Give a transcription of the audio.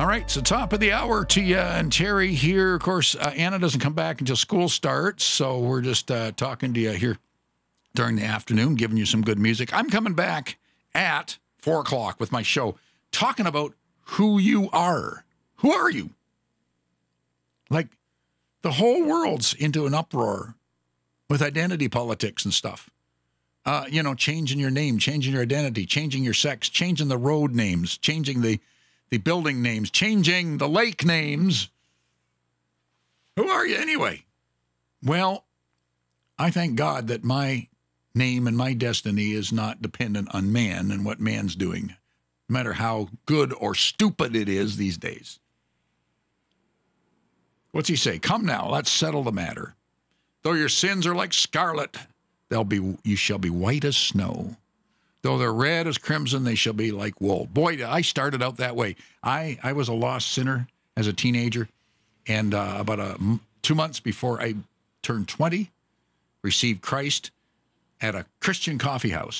All right, so top of the hour to you and Terry here. Of course, Anna doesn't come back until school starts, so we're just talking to you here during the afternoon, giving you some good music. I'm coming back at 4 o'clock with my show, talking about who you are. Who are you? Like, the whole world's into an uproar with identity politics and stuff. Changing your name, changing your identity, changing your sex, changing the road names, changing the building names, changing the lake names. Who are you anyway? Well, I thank God that my name and my destiny is not dependent on man and what man's doing, no matter how good or stupid it is these days. What's he say? Come now, let's settle the matter. Though your sins are like scarlet, you shall be white as snow. Though they're red as crimson, they shall be like wool. Boy, I started out that way. I was a lost sinner as a teenager, and about 2 months before I turned 20, received Christ at a Christian coffee house.